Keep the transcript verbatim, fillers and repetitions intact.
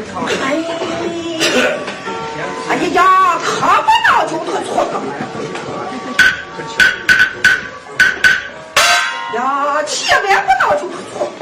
他。哎，哎呀，他不闹就他错了。呀，千万不闹就他错。